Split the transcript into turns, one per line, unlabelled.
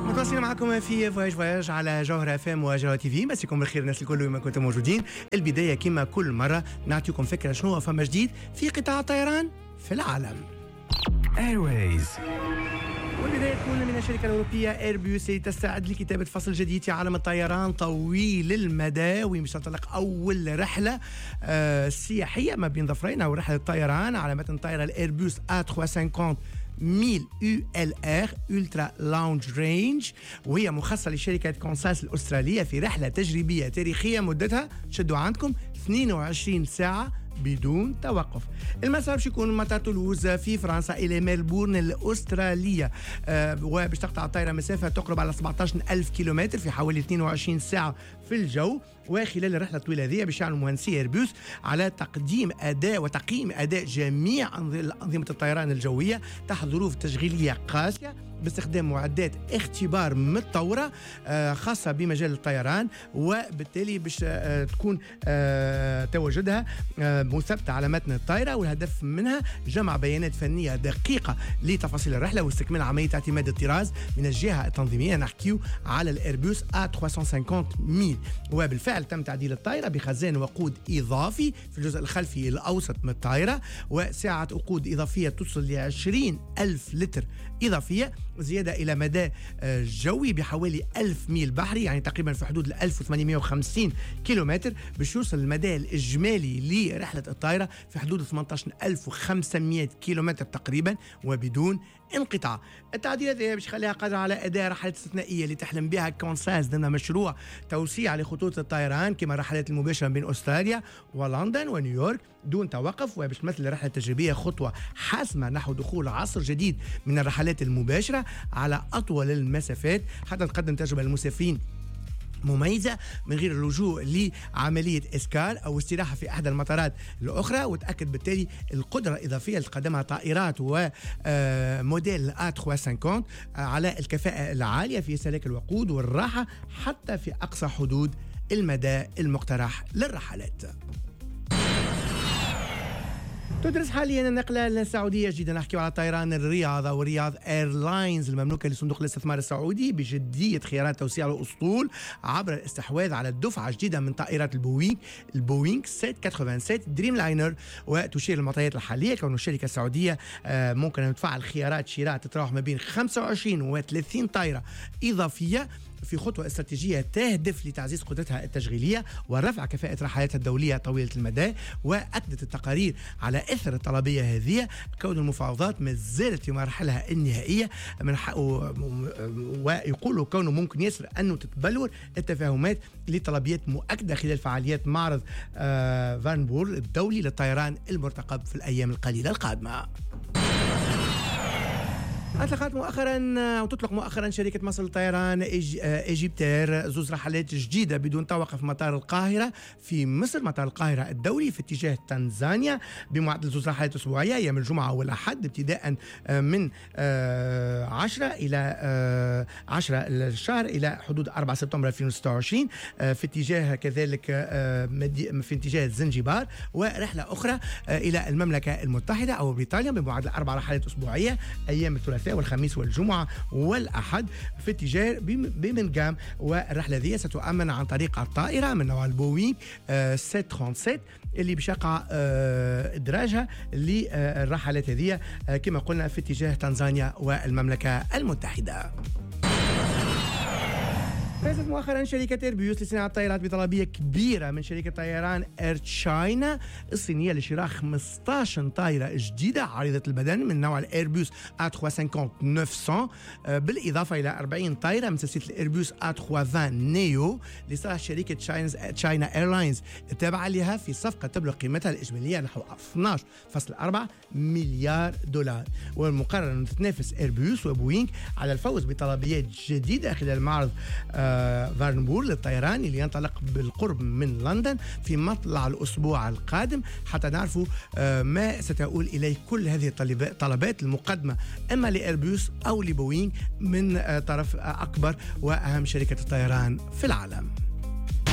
متواصلين معكم في فواياج على جوهرة FM وجوهرة تي في. مسيكم بالخير الناس الكل وين ما كنتم موجودين. البداية كما كل مرة نعطيكم فكرة شنو فما جديد في قطاع الطيران في العالم.
ايرويز.
والبداية تكون من الشركة الأوروبية ايربوس تستعد لكتابة فصل جديد في عالم الطيران طويل المدى، ومش تنطلق أول رحلة سياحية ما بين ظفرين أو رحلة طيران على متن طائرة الايربوس A350 1000 ULR Ultra Lounge Range، وهي مخصصة لشركة كونساس الأسترالية في رحلة تجريبية تاريخية مدتها شدوا عندكم 22 ساعة بدون توقف. المسار باش يكون من مطار تولوز في فرنسا الى ملبورن الاستراليه، وباش تقطع الطائره مسافه تقرب على 17,000 كيلومتر في حوالي 22 ساعه في الجو. وخلال الرحله الطويله هذه باش يعملوا مهندسي ايربوس على تقديم اداء وتقييم اداء جميع انظمه الطيران الجويه تحت ظروف تشغيليه قاسيه باستخدام معدات اختبار متطورة خاصة بمجال الطيران، وبالتالي باش تكون تواجدها مثبتة على متن الطائرة، والهدف منها جمع بيانات فنية دقيقة لتفاصيل الرحلة واستكمال عملية اعتماد الطراز من الجهة التنظيمية. نحكيو على الايربوس A350 وبالفعل تم تعديل الطائرة بخزان وقود إضافي في الجزء الخلفي الأوسط من الطائرة، وسعة وقود إضافية توصل ل 20,000 لتر إضافية، زيادة إلى مدى جوي بحوالي 1000 ميل بحري، يعني تقريبا في حدود 1850 كيلومتر، باش يوصل المدى الإجمالي لرحلة الطائرة في حدود 18,500 كيلومتر تقريبا وبدون انقطاع. التعديلات باش يخليها قادرة على أداء رحلات استثنائية اللي تحلم بها كونساس ضمن مشروع توسيع لخطوط الطيران، كما الرحلات المباشرة بين أستراليا ولندن ونيويورك دون توقف، وباش تمثل الرحلة التجريبية خطوة حاسمة نحو دخول عصر جديد من الرحلات المباشرة على أطول المسافات، حتى تقدم تجربة للمسافرين مميزة من غير اللجوء لعملية إسكار أو استراحة في أحد المطارات الأخرى، وتأكد بالتالي القدرة الإضافية اللي تقدمها طائرات وموديل A350 على الكفاءة العالية في استهلاك الوقود والراحة حتى في أقصى حدود المدى المقترح للرحلات. تدرس حاليا النقلة السعودية الجديدة، نحكي على طيران الرياض أو رياض ايرلاينز المملوكة لصندوق الاستثمار السعودي بجدية خيارات توسيع الأسطول عبر الاستحواذ على الدفعة جديدة من طائرات البوينغ 787 دريم لاينر. وتشير المعطيات الحالية كون الشركة السعودية ممكن أن تفعل خيارات شراء تتراوح ما بين 25 و 30 طائرة إضافية في خطوة استراتيجية تهدف لتعزيز قدرتها التشغيلية ورفع كفاءة رحلاتها الدولية طويلة المدى. وأكدت التقارير على إثر الطلبية هذه كون المفاوضات ما زالت في مراحلها النهائية ويقولوا كونه ممكن يصير أنه تتبلور التفاهمات لطلبيات مؤكدة خلال فعاليات معرض فانبور الدولي للطيران المرتقب في الأيام القليلة القادمة. تطلق مؤخرا شركة مصر للطيران إيجيبتير زوز رحلات جديدة بدون توقف مطار القاهرة في مصر، مطار القاهرة الدولي في اتجاه تنزانيا، بمعدل زوز رحلات أسبوعية أيام الجمعة والأحد ابتداء من 10 الشهر إلى حدود 4 سبتمبر 2026 في اتجاه كذلك في اتجاه زنجبار، ورحلة أخرى إلى المملكة المتحدة أو بريطانيا بمعدل 4 رحلات أسبوعية أيام الثلاثاء والخميس والجمعة والأحد في اتجاه بمنغام. والرحلة ذي ستؤمن عن طريق الطائرة من نوع البوينغ 737 اللي بشقع إدراجها للرحلات هذه كما قلنا في اتجاه تنزانيا والمملكة المتحدة. فازت مؤخرا شركة ايربوس لصناعة الطائرات بطلبية كبيرة من شركة طيران اير تشاينا الصينية لشراء 15 طائرة جديدة عريضة البدن من نوع الايربوس A350-900 بالإضافة إلى 40 طائرة من سلسلة الايربوس A320 نيو لصالح شركة تشاينا ايرلاينز التابعة لها في صفقة تبلغ قيمتها الإجمالية نحو 12.4 مليار دولار. والمقرر أن تتنافس ايربوس وبوينغ على الفوز بطلبيات جديدة خلال معرض فارنبور للطيران اللي ينطلق بالقرب من لندن في مطلع الأسبوع القادم، حتى نعرفوا ما ستؤول إليه كل هذه الطلبات المقدمة إما لإيربوس أو لبوينغ من طرف أكبر وأهم شركة الطيران في العالم.